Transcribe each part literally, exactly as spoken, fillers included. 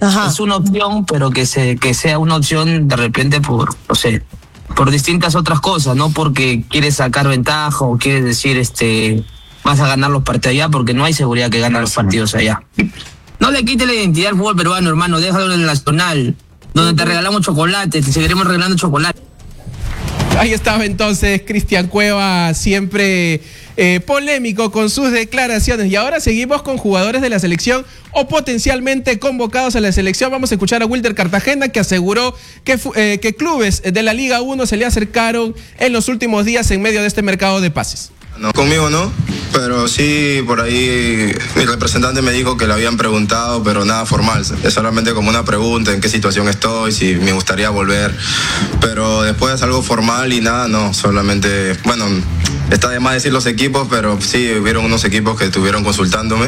Ajá. Es una opción, pero que se que sea una opción de repente por, no sé, por distintas otras cosas, no porque quieres sacar ventaja o quieres decir, este, vas a ganar los partidos allá, porque no hay seguridad que ganen los partidos allá. No le quite la identidad al fútbol peruano, hermano, déjalo en el nacional, donde te regalamos chocolate, te seguiremos regalando chocolate. Ahí estaba entonces Cristian Cueva, siempre eh, polémico con sus declaraciones. Y ahora seguimos con jugadores de la selección o potencialmente convocados a la selección. Vamos a escuchar a Wilder Cartagena, que aseguró que, eh, que clubes de la Liga uno se le acercaron en los últimos días en medio de este mercado de pases. No, conmigo no, pero sí por ahí mi representante me dijo que le habían preguntado, pero nada formal. Es solamente como una pregunta, en qué situación estoy, si me gustaría volver. Pero después es algo formal y nada, no, solamente, bueno, está de más decir los equipos, pero sí, hubieron unos equipos que estuvieron consultándome.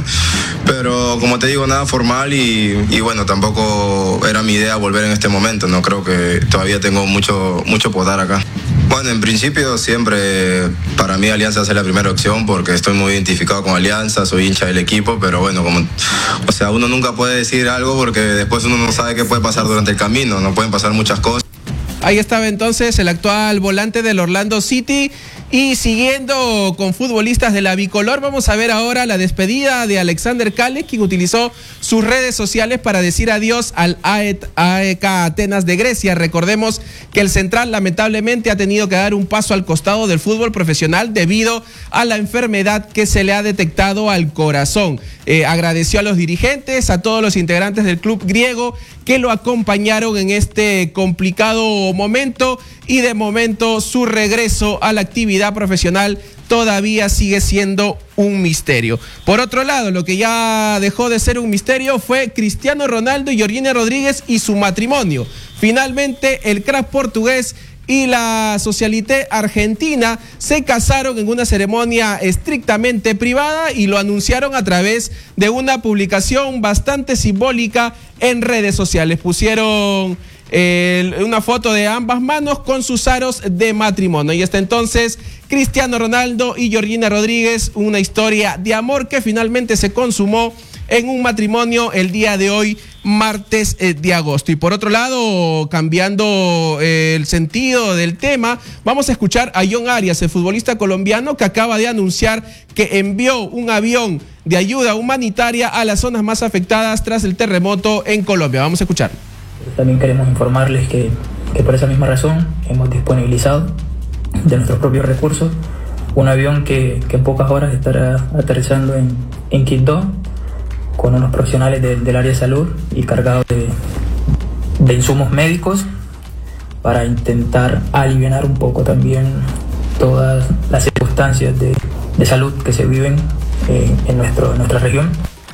Pero como te digo, nada formal y, y bueno, tampoco era mi idea volver en este momento, no creo que todavía tengo mucho, mucho por dar acá. Bueno, en principio siempre para mí Alianza es la primera opción porque estoy muy identificado con Alianza, soy hincha del equipo, pero bueno, como, o sea, uno nunca puede decir algo porque después uno no sabe qué puede pasar durante el camino, no pueden pasar muchas cosas. Ahí estaba entonces el actual volante del Orlando City. Y siguiendo con futbolistas de la bicolor, vamos a ver ahora la despedida de Alexander Cales, quien utilizó sus redes sociales para decir adiós al A E K Atenas de Grecia. Recordemos que el central lamentablemente ha tenido que dar un paso al costado del fútbol profesional debido a la enfermedad que se le ha detectado al corazón. Eh, agradeció a los dirigentes, a todos los integrantes del club griego que lo acompañaron en este complicado momento, y de momento su regreso a la actividad profesional todavía sigue siendo un misterio. Por otro lado, lo que ya dejó de ser un misterio fue Cristiano Ronaldo y Georgina Rodríguez y su matrimonio. Finalmente, el crack portugués y la socialité argentina se casaron en una ceremonia estrictamente privada y lo anunciaron a través de una publicación bastante simbólica en redes sociales. Pusieron eh, una foto de ambas manos con sus aros de matrimonio. Y hasta entonces Cristiano Ronaldo y Georgina Rodríguez, una historia de amor que finalmente se consumó en un matrimonio el día de hoy, martes eh, de agosto. Y por otro lado, cambiando eh, el sentido del tema, vamos a escuchar a John Arias, el futbolista colombiano que acaba de anunciar que envió un avión de ayuda humanitaria a las zonas más afectadas tras el terremoto en Colombia. Vamos a escuchar. También queremos informarles que, que por esa misma razón hemos disponibilizado de nuestros propios recursos un avión que, que en pocas horas estará aterrizando en, en Quito, con unos profesionales de, del área de salud y cargados de, de insumos médicos para intentar aliviar un poco también todas las circunstancias de, de salud que se viven eh, en, nuestro, en nuestra región.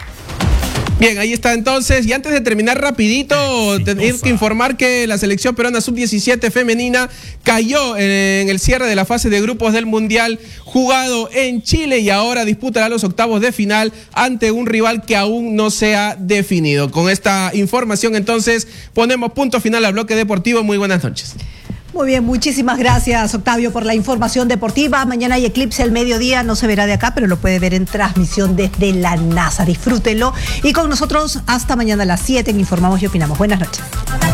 Bien, ahí está entonces. Y antes de terminar rapidito, tenemos que informar que la selección peruana sub diecisiete femenina cayó en el cierre de la fase de grupos del Mundial jugado en Chile y ahora disputará los octavos de final ante un rival que aún no se ha definido. Con esta información entonces ponemos punto final al bloque deportivo. Muy buenas noches. Muy bien, muchísimas gracias, Octavio, por la información deportiva. Mañana hay eclipse al mediodía, no se verá de acá, pero lo puede ver en transmisión desde la NASA. Disfrútelo. Y con nosotros hasta mañana a las siete en Informamos y Opinamos. Buenas noches.